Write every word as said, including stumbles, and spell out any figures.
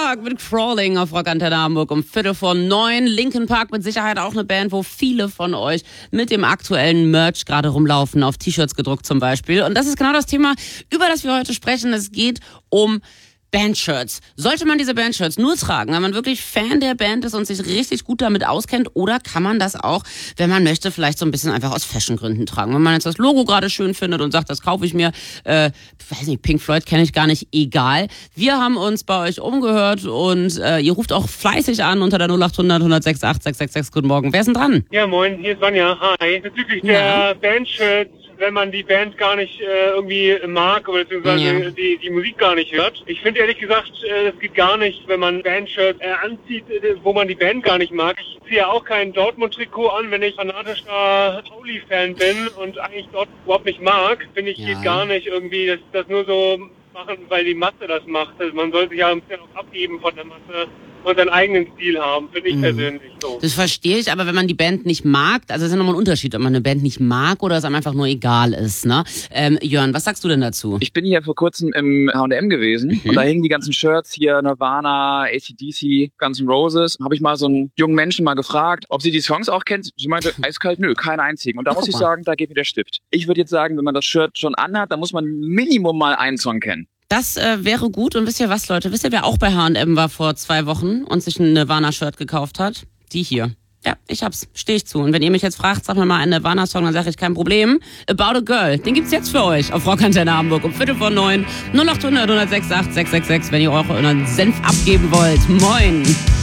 Park mit Crawling auf Rock Antenne Hamburg um Viertel vor neun. Linkin Park mit Sicherheit auch eine Band, wo viele von euch mit dem aktuellen Merch gerade rumlaufen, auf T-Shirts gedruckt zum Beispiel. Und das ist genau das Thema, über das wir heute sprechen. Es geht um Bandshirts. Sollte man diese Bandshirts nur tragen, wenn man wirklich Fan der Band ist und sich richtig gut damit auskennt, oder kann man das auch, wenn man möchte, vielleicht so ein bisschen einfach aus Fashiongründen tragen? Wenn man jetzt das Logo gerade schön findet und sagt, das kaufe ich mir, äh, weiß nicht, Pink Floyd kenne ich gar nicht, egal. Wir haben uns bei euch umgehört und äh, ihr ruft auch fleißig an unter der null acht hundert, hundertsechs acht, sechs sechs sechs. Guten Morgen. Wer ist denn dran? Ja, moin, hier ist Vanja. Hi. Bezüglich Ja. der Bandshirts, wenn man die Band gar nicht äh, irgendwie mag oder beziehungsweise Ja. die, die Musik gar nicht hört. Ich finde ehrlich gesagt, äh, das geht gar nicht, wenn man Bandshirts äh, anzieht, äh, wo man die Band gar nicht mag. Ich ziehe ja auch kein Dortmund-Trikot an, wenn ich fanatischer Pauli-Fan bin und eigentlich dort überhaupt nicht mag. Finde ich, Ja. geht gar nicht irgendwie, das, das nur so machen, weil die Masse das macht. Also man soll sich ja ein bisschen auch abheben von der Masse und seinen eigenen Stil haben, finde ich Mhm. persönlich so. Das verstehe ich, aber wenn man die Band nicht mag, also es ist ja nochmal ein Unterschied, ob man eine Band nicht mag oder es einem einfach nur egal ist, ne? Ähm, Jörn, was sagst du denn dazu? Ich bin hier vor kurzem im H und M gewesen Mhm. und da hingen die ganzen Shirts hier, Nirvana, A C D C, Guns N' Roses. Habe ich mal so einen jungen Menschen mal gefragt, ob sie die Songs auch kennt. Sie meinte, eiskalt, nö, keinen einzigen. Und da Guck muss ich mal. sagen, da geht mir der Stift. Ich würde jetzt sagen, wenn man das Shirt schon anhat, dann muss man Minimum mal einen Song kennen. Das äh, wäre gut. Und wisst ihr was, Leute? Wisst ihr, wer auch bei H und M war vor zwei Wochen und sich ein Nirvana-Shirt gekauft hat? Die hier. Ja, ich hab's. Stehe ich zu. Und wenn ihr mich jetzt fragt, sag mir mal einen Nirvana-Song, dann sage ich kein Problem. About a Girl. Den gibt's jetzt für euch auf Rock Antenne Hamburg um Viertel vor neun. null acht hundert, hundertsechs acht, sechs sechs sechs, wenn ihr euren Senf abgeben wollt. Moin.